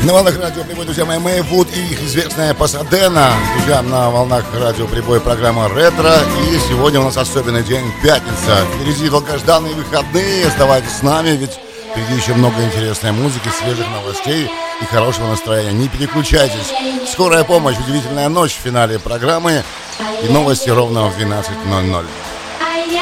На волнах радио Прибой, друзья мои, Мэйвуд и их известная Пасадена. Друзья, на волнах радио Прибой программа «Ретро». И сегодня у нас особенный день, пятница. Впереди долгожданные выходные. Оставайтесь с нами, ведь впереди еще много интересной музыки, свежих новостей и хорошего настроения. Не переключайтесь. Скорая помощь, удивительная ночь в финале программы. И новости ровно в 12:00.